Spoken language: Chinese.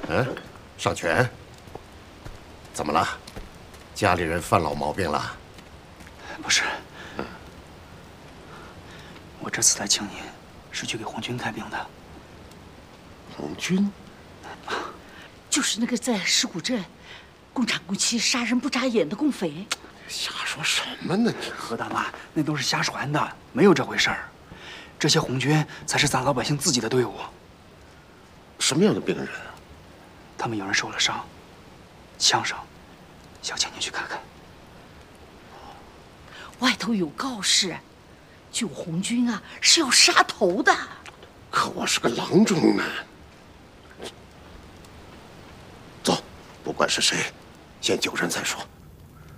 嗯，尚权，怎么了？家里人犯老毛病了？ 不是，我这次来请您，是去给红军看病的。 红军？ 就是那个在石鼓镇共产共妻、杀人不眨眼的共匪。 瞎说什么呢？ 何大妈，那都是瞎传的，没有这回事儿。这些红军才是咱老百姓自己的队伍。 什么样的病人啊？ 他们有人受了伤，枪伤，想请您去看看。 外头有告示，救红军啊是要杀头的。 可我是个郎中呢。走，不管是谁，先救人再说。